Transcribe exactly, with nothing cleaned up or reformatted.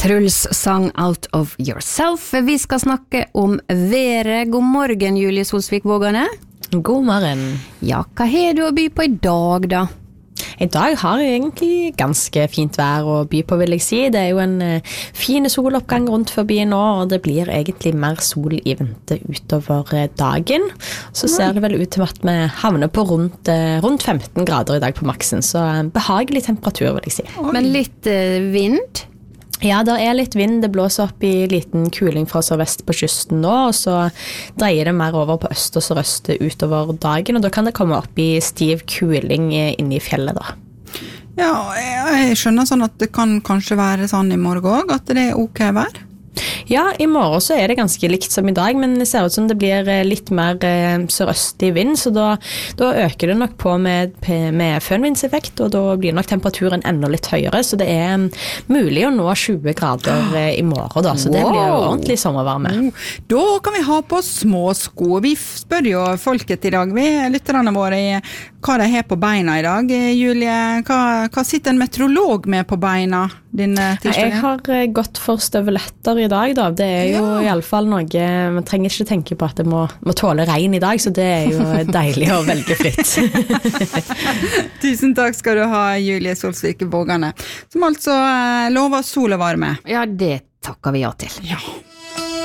Truls sang Out of Yourself. Vi skal snakke om været. God morgen, Julie Solsvik-Vågane. God morgen. Ja, hva har du å by på I dag da? I dag har jeg egentlig ganske fint vær å by på, vil jeg si. Det er jo en uh, fin soloppgang rundt forbi nå, og det blir egentlig mer sol I vente utover uh, dagen. Så ser det vel ut til at vi havner på rundt, uh, rundt femten grader I dag på maksen, så uh, behagelig temperatur, vil jeg si. Men litt uh, vind? Ja, det er litt vind. Det blåser opp I liten kuling fra sørvest på kysten nå, og så dreier det mer over på øst og sørøst utover dagen, og da kan det komme opp I stiv kuling inne I fjellet da. Ja, jeg skjønner sånn at det kan kanskje være sånn I morgen også, at det er ok vær. Ja, I morgen så er det ganske likt som I dag, men det ser ut som det blir litt mer sørøstig vind, så da, da øker det nok på med, med fønvindseffekt, og da blir nok temperaturen enda litt høyere, så det er mulig å nå tjue grader I morgen da, så det blir jo ordentlig sommervarme. Da kan vi ha på små sko. Vi spør jo folket I dag, vi lytterne våre, hva de har på beina I dag. Julie, hva, hva sitter en meteorolog med på beina denne tirsdagen? Jeg har gått for støvletter I dag da. Det er jo ja. I alle fall noe, man trenger ikke tenke på at det må, må tåle regn I dag, så det er jo deilig å velge fritt. Tusen takk skal du ha, Julie Solsvik-Vågane, som altså lover sol og varme. Ja, det takker vi ja til. Ja.